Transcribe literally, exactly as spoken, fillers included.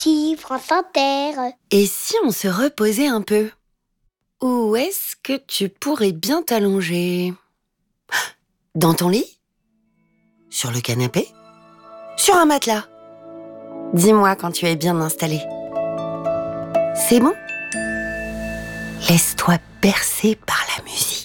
Si, France Inter. Et si on se reposait un peu? Où est-ce que tu pourrais bien t'allonger? Dans ton lit? Sur le canapé? Sur un matelas? Dis-moi quand tu es bien installé. C'est bon? Laisse-toi bercer par la musique.